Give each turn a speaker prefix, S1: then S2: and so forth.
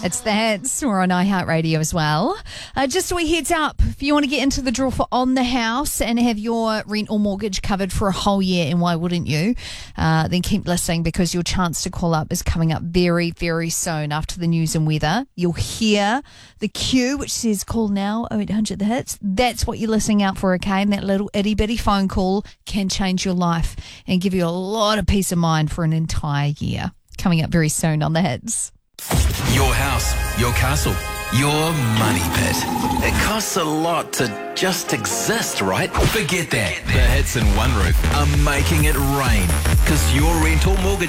S1: It's the Hits. We're on iHeartRadio as well. Just a wee heads up, if you want to get into the draw for On the House and have your rent or mortgage covered for a whole year, and why wouldn't you, then keep listening because your chance to call up is coming up very, very soon after the news and weather. You'll hear the cue which says call now, 0800 The Hits. That's what you're listening out for, okay? And that little itty-bitty phone call can change your life and give you a lot of peace of mind for an entire year. Coming up very soon on The Hits.
S2: Your house, your castle, your money pit. It costs a lot to just exist, right? Forget that. The Hits and One Roof are making it rain because your rental mortgage